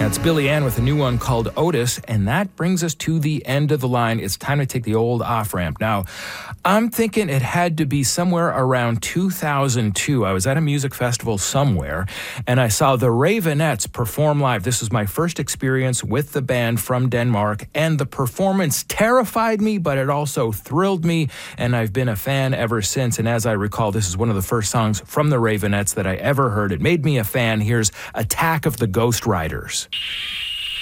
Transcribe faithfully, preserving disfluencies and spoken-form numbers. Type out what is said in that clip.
That's Billy Ann with a new one called Otis, and that brings us to the end of the line. It's time to take the old off-ramp. Now, I'm thinking it had to be somewhere around two thousand two. I was at a music festival somewhere, and I saw the Ravenettes perform live. This was my first experience with the band from Denmark, and the performance terrified me, but it also thrilled me, and I've been a fan ever since. And as I recall, this is one of the first songs from the Ravenettes that I ever heard. It made me a fan. Here's Attack of the Ghost Riders.